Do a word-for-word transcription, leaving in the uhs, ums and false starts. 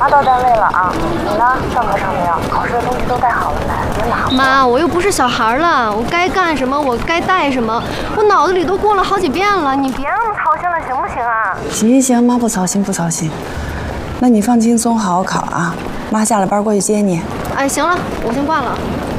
妈到单位了啊，你呢？上课上没有？考试的东西都带好了没？别忙。 妈，我又不是小孩了，我该干什么我该带什么，我脑子里都过了好几遍了，你别那么操心了，行不行啊？ 行行，妈不操心不操心。那你放轻松，好好考啊。妈下了班过去接你。 哎，行了，我先挂了。